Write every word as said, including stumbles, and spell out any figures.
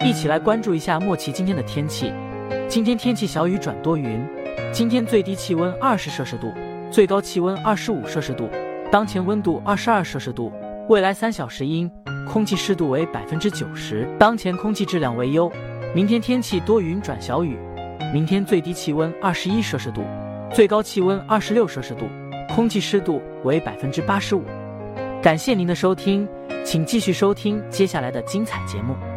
一起来关注一下莫奇今天的天气。今天天气小雨转多云，今天最低气温二十摄氏度，最高气温二十五摄氏度，当前温度二十二摄氏度，未来三小时阴，空气湿度为百分之九十，当前空气质量为优。明天天气多云转小雨，明天最低气温二十一摄氏度，最高气温二十六摄氏度，空气湿度为百分之八十五。感谢您的收听，请继续收听接下来的精彩节目。